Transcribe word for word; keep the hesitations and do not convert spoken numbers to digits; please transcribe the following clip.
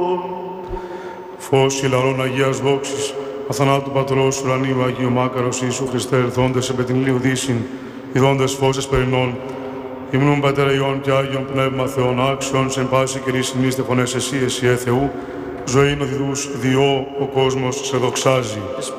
Φως και λαρών Αγίας δόξης, αθανάτου Πατρός ουρανίου Αγίου Μάκαρος Ιησού Χριστέ, ερθόντες επ' την ηλίου δύσιν, ιδώντες φως εσπερινών, υμνούν Πατέρα Υιών και Άγιον Πνεύμα Θεών άξιον, σε πάση καιρής ημίστε φωνές εσύ, εσύ ε Θεού, ζωήν οδηδούς διώ ο κόσμος σε δοξάζει.